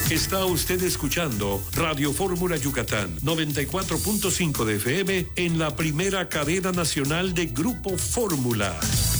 Está usted escuchando Radio Fórmula Yucatán, 94.5 de FM en la primera cadena nacional de Grupo Fórmula.